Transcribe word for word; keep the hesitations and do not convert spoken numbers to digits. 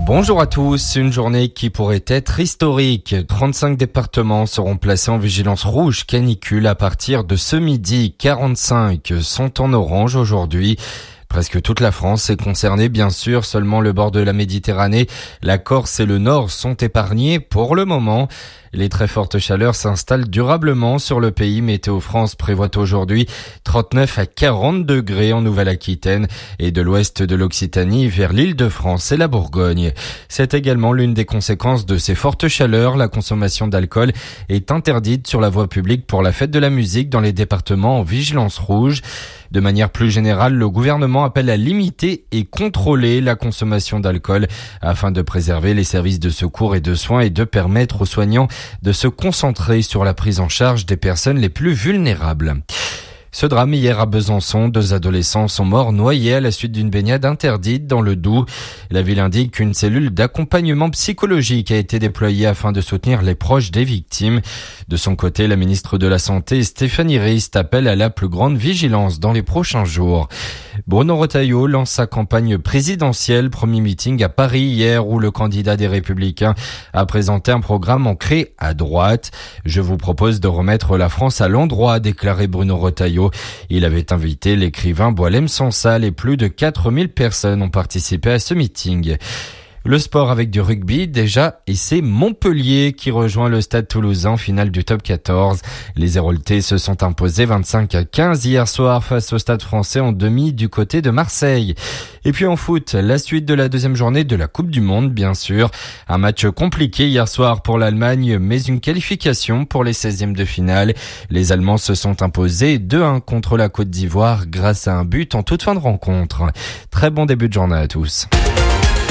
Bonjour à tous, une journée qui pourrait être historique. trente-cinq départements seront placés en vigilance rouge canicule à partir de ce midi. quarante-cinq sont en orange aujourd'hui. Presque toute la France est concernée, bien sûr. Seulement le bord de la Méditerranée, la Corse et le Nord sont épargnés pour le moment. Les très fortes chaleurs s'installent durablement sur le pays. Météo France prévoit aujourd'hui trente-neuf à quarante degrés en Nouvelle-Aquitaine et de l'ouest de l'Occitanie vers l'Île-de-France et la Bourgogne. C'est également l'une des conséquences de ces fortes chaleurs. La consommation d'alcool est interdite sur la voie publique pour la fête de la musique dans les départements en vigilance rouge. De manière plus générale, le gouvernement appelle à limiter et contrôler la consommation d'alcool afin de préserver les services de secours et de soins et de permettre aux soignants de se concentrer sur la prise en charge des personnes les plus vulnérables. Ce drame hier à Besançon, deux adolescents sont morts noyés à la suite d'une baignade interdite dans le Doubs. La ville indique qu'une cellule d'accompagnement psychologique a été déployée afin de soutenir les proches des victimes. De son côté, la ministre de la Santé, Stéphanie Rist, appelle à la plus grande vigilance dans les prochains jours. Bruno Retailleau lance sa campagne présidentielle, premier meeting à Paris hier où le candidat des Républicains a présenté un programme ancré à droite. Je vous propose de remettre la France à l'endroit, a déclaré Bruno Retailleau. Il avait invité l'écrivain Boualem Sansal et plus de quatre mille personnes ont participé à ce meeting. Le sport avec du rugby déjà, et c'est Montpellier qui rejoint le Stade Toulousain en finale du top quatorze. Les Héroltais se sont imposés vingt-cinq à quinze hier soir face au Stade Français en demi du côté de Marseille. Et puis en foot, la suite de la deuxième journée de la Coupe du Monde, bien sûr. Un match compliqué hier soir pour l'Allemagne, mais une qualification pour les seizièmes de finale. Les Allemands se sont imposés deux un contre la Côte d'Ivoire grâce à un but en toute fin de rencontre. Très bon début de journée à tous.